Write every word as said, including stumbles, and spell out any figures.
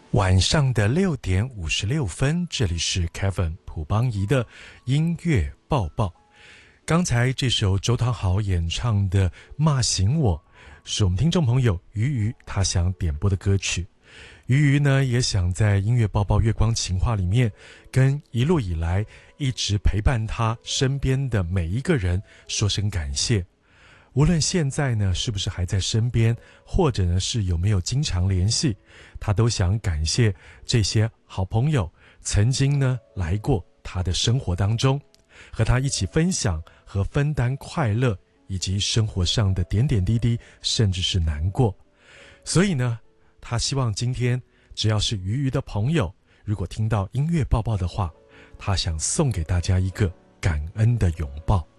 晚上的六点五十六分，这里是 Kevin 朴邦仪的音乐报报。刚才这首周汤豪演唱的《骂醒我》，是我们听众朋友鱼鱼他想点播的歌曲。鱼鱼呢，也想在音乐报报月光情话里面，跟一路以来一直陪伴他身边的每一个人说声感谢。无论现在呢是不是还在身边，或者呢是有没有经常联系，他都想感谢这些好朋友曾经呢来过他的生活当中，和他一起分享和分担快乐以及生活上的点点滴滴，甚至是难过。所以呢，他希望今天只要是鱼鱼的朋友，如果听到音乐报报的话，他想送给大家一个感恩的拥抱。